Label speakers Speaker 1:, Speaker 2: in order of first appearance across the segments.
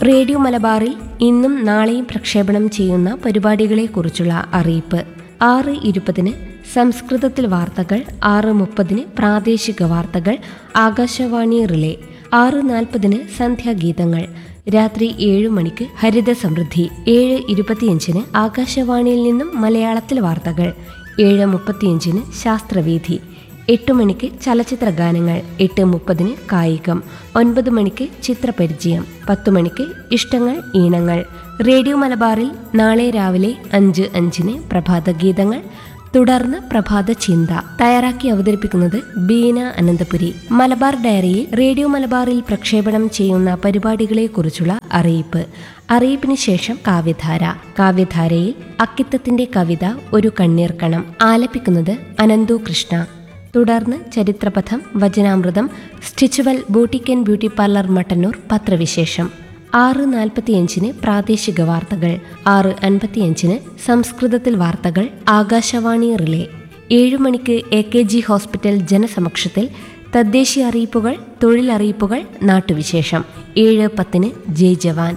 Speaker 1: Radio മലബാറിൽ ഇന്നും നാളെയും പ്രക്ഷേപണം ചെയ്യുന്ന പരിപാടികളെക്കുറിച്ചുള്ള അറിയിപ്പ്. 6:20 സംസ്കൃതത്തിൽ വാർത്തകൾ, 6:30 പ്രാദേശിക വാർത്തകൾ, ആകാശവാണി റിലേ, 6:40 സന്ധ്യാഗീതങ്ങൾ, രാത്രി 7 മണിക്ക് ഹരിത സമൃദ്ധി, 7:25 ആകാശവാണിയിൽ നിന്നും മലയാളത്തിൽ വാർത്തകൾ, 7:35 ശാസ്ത്രവീഥി, 8 മണിക്ക് ചലച്ചിത്ര ഗാനങ്ങൾ, 8:30 കായികം, 9 മണിക്ക് ചിത്രപരിചയം, 10 മണിക്ക് ഇഷ്ടങ്ങൾ ഈണങ്ങൾ. റേഡിയോ മലബാറിൽ നാളെ രാവിലെ 5:05 പ്രഭാത ഗീതങ്ങൾ, തുടർന്ന് പ്രഭാത ചിന്ത. തയ്യാറാക്കി അവതരിപ്പിക്കുന്നത് ബീന അനന്തപുരി. മലബാർ ഡയറിയിൽ റേഡിയോ മലബാറിൽ പ്രക്ഷേപണം ചെയ്യുന്ന പരിപാടികളെക്കുറിച്ചുള്ള അറിയിപ്പ്. അറിയിപ്പിന് ശേഷം കാവ്യധാര. കാവ്യധാരയിൽ അക്കിത്തത്തിന്റെ കവിത ഒരു കണ്ണീർക്കണം ആലപിക്കുന്നത് അനന്തു കൃഷ്ണ. തുടർന്ന് ചരിത്രപഥം, വചനാമൃതം, സ്റ്റിച്ചുവൽ boutique and beauty parlour Mattannur പത്രവിശേഷം. 6:45 പ്രാദേശിക വാർത്തകൾ, 6:55 സംസ്കൃതത്തിൽ വാർത്തകൾ, ആകാശവാണി റിലേ. 7 മണിക്ക് AKG ഹോസ്പിറ്റൽ ജനസമക്ഷത്തിൽ തദ്ദേശീയ അറിയിപ്പുകൾ, തൊഴിലറിയിപ്പുകൾ, നാട്ടുവിശേഷം. 7:10 ജയ് ജവാൻ.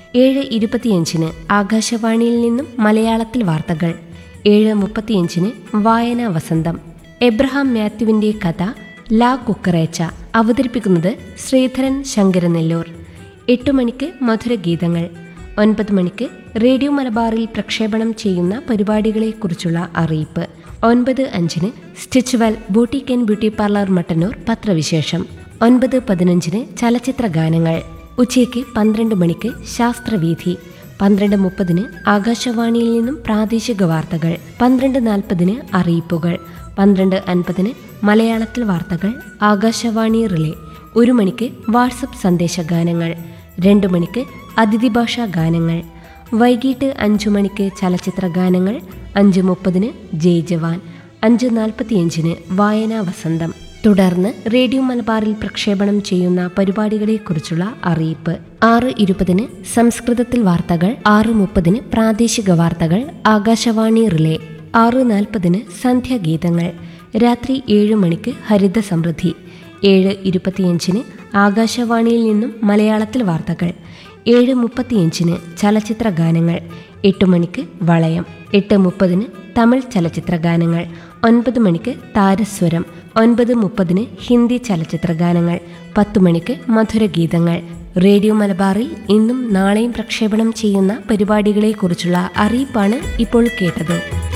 Speaker 1: 7:25 ആകാശവാണിയിൽ നിന്നും മലയാളത്തിൽ വാർത്തകൾ. 7:35 വായനാ വസന്തം. എബ്രഹാം മാത്യുവിന്റെ കഥ ലാ കുക്കറേച്ച അവതരിപ്പിക്കുന്നത് ശ്രീധരൻ ശങ്കരനെല്ലൂർ. 8 മണിക്ക് മധുരഗീതങ്ങൾ. 9 മണിക്ക് റേഡിയോ മലബാറിൽ പ്രക്ഷേപണം ചെയ്യുന്ന പരിപാടികളെക്കുറിച്ചുള്ള അറിയിപ്പ്. 9:05 സ്റ്റിച്ചുവൽ boutique and beauty parlour Mattannur പത്രവിശേഷം. 9:15 ചലച്ചിത്ര ഗാനങ്ങൾ. ഉച്ചയ്ക്ക് 12 മണിക്ക് ശാസ്ത്രവീഥി. 12:30 ആകാശവാണിയിൽ നിന്നും പ്രാദേശിക വാർത്തകൾ. 12:40 അറിയിപ്പുകൾ. 12:50 മലയാളത്തിൽ വാർത്തകൾ, ആകാശവാണി റിലേ. 1 മണിക്ക് വാട്സപ്പ് സന്ദേശഗാനങ്ങൾ. 2 മണിക്ക് അതിഥി ഭാഷാ ഗാനങ്ങൾ. വൈകിട്ട് 5 മണിക്ക് ചലച്ചിത്ര ഗാനങ്ങൾ. 5:30 ജയ് ജവാൻ. 5:45 വായനാ വസന്തം. തുടർന്ന് റേഡിയോ മലബാറിൽ പ്രക്ഷേപണം ചെയ്യുന്ന പരിപാടികളെക്കുറിച്ചുള്ള അറിയിപ്പ്. 6:20 സംസ്കൃതത്തിൽ വാർത്തകൾ, 6:30 പ്രാദേശിക വാർത്തകൾ, ആകാശവാണി റിലേ. 6:40 സന്ധ്യാഗീതങ്ങൾ. രാത്രി 7 മണിക്ക് ഹരിത സമൃദ്ധി. 7:25 ആകാശവാണിയിൽ നിന്നും മലയാളത്തിൽ വാർത്തകൾ. 7:35 ചലച്ചിത്ര ഗാനങ്ങൾ. 8 മണിക്ക് വളയം. 8:30 തമിഴ് ചലച്ചിത്ര ഗാനങ്ങൾ. 9 മണിക്ക് താരസ്വരം. 9:30 ഹിന്ദി ചലച്ചിത്ര ഗാനങ്ങൾ. 10 മണിക്ക് മധുരഗീതങ്ങൾ. റേഡിയോ മലബാറിൽ ഇന്നും നാളെയും പ്രക്ഷേപണം ചെയ്യുന്ന പരിപാടികളെക്കുറിച്ചുള്ള അറിയിപ്പാണ് ഇപ്പോൾ കേട്ടത്.